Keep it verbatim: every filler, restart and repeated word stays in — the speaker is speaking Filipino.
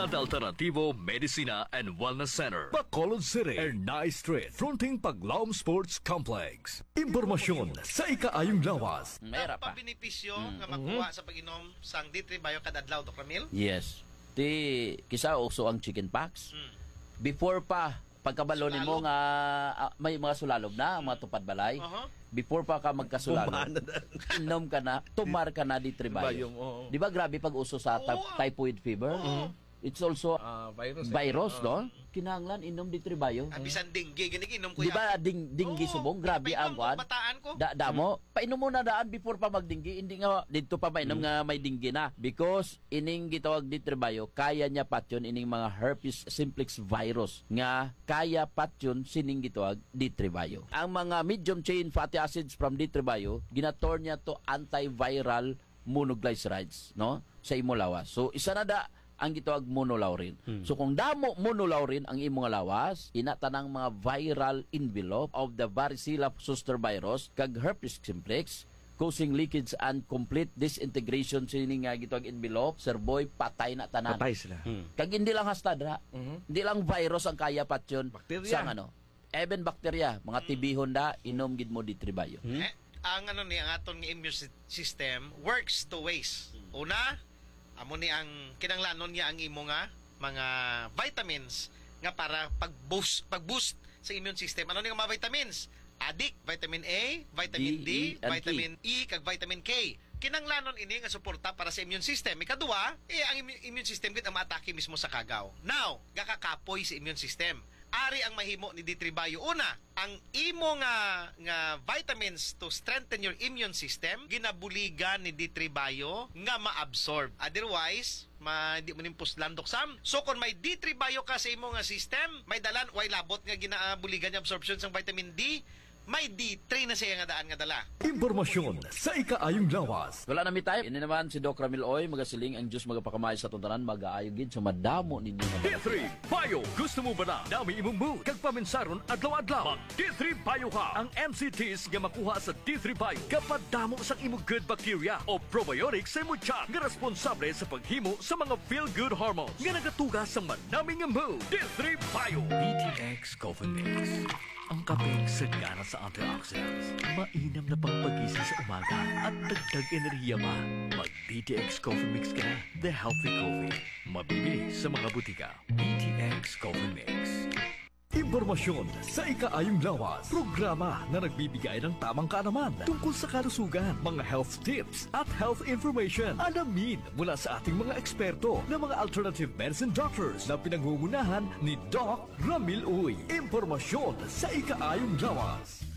Unidad Alternativo Medicina and Wellness Center, Bacolod City, Ernai Street, fronting Paglaom Sports Complex. Impormasyon sa ikaayong lawas. Mayra pa. Pabinipisyo nga makuha sa pag-inom sang D three Bio kada adlaw, Doctor Ramil? Yes. Ti kisa uso ang chicken pox. Hmm. Before pa pagkabalo nimo nga ah, may mga sulalog na, mga tupad balay. Uh-huh. Before pa ka magkasulalog, inom ka na, tumar ka na di tribayo. Oo. Di ba grabe pag uso sa ty- Oo. typhoid fever? It's also Ah, virus. eh. virus, Ah. no? Kinahanglan inom di tribayo. Abisan dinggi, giniginom ko Di ba ding dinggi Oo, subong grabe painom ang ko, kwan? bataan ko. Da, da mo, painom mo na daan before pa magdinggi, hindi nga dito pa mainom nga may dinggi na because ining gitawag di tribayo, kaya niya pat yun ining mga herpes simplex virus nga kaya pat yun sining gitawag di tribayo. Ang mga medium chain fatty acids from di tribayo, ginator niya to antiviral monoglycerides, no? Sa imo lawas. So isa na da ang gitawag monolaurin. So kung damo monolaurin ang imong lawas, ina tanang mga viral envelope of the varicella zoster virus kag herpes simplex causing leakage and complete disintegration sining nga gitawag envelope, sir boy, patay na tanan. Patay sila. Kag hindi lang hastad ra. Hindi lang virus ang kaya pat yun. Bakterya. Sa ano? Even bakterya, mga tibihon da, inom gid mo di tribayo. Eh, ang ano ni ang aton nga immune sy- system works two ways. Una, amo ni ang kinanglanon niya ang imo nga mga vitamins nga para pag-boost pag-boost sa immune system. Ano ni nga mga vitamins? Adik, vitamin A, vitamin D, D, E, and vitamin E, kag vitamin K. Kinanglanon ini nga suporta para sa immune system. Ikaduha, eh ang immu- immune system gid ang maatake mismo sa kagaw. Now, gakakapoy sa immune system. Ari ang mahimo ni D three Bio. Una, ang imo nga nga vitamins to strengthen your immune system ginabuligan ni D three Bio nga ma-absorb. Otherwise, ma di mo nimpos landok sam. So kung may D three Bio ka sa imo nga system, may dalan way labot nga ginabuligan yung absorption sang vitamin D, may D three na siya nga daan nga dala. Impormasyon sa ikaayong lawas. Wala na mi tayo. Ini naman si Doc Ramil Oy, magasiling ang Diyos magapakamay sa tuntanan, mag-aayo gid sa madamo ninyo nga D three Bio. Gusto mo ba na dami imong mood kag paminsaron adlaw-adlaw? Mag D three Bio ka. Ang M C Ts nga makuha sa D three Bio kapag damo sa imong good bacteria o probiotics sa imong tiyan nga responsable sa paghimo sa mga feel-good hormones nga nagatuga sa manaming nga mood. D three Bio. D T X Coffee Mix. Ang kapeng sagana sa antioxidants, mainam na pangpagising sa umaga at dagdag enerhiya pa. Mag-D T X Coffee Mix ka na, the healthy coffee. Mabibili sa mga butika. D T X Coffee Mix. Impormasyon sa ikaayong lawas. Programa na nagbibigay ng tamang kaalaman tungkol sa kalusugan, mga health tips at health information. Alamin mula sa ating mga eksperto na mga alternative medicine doctors na pinangungunahan ni Doc Ramil Uy. Impormasyon sa ikaayong lawas.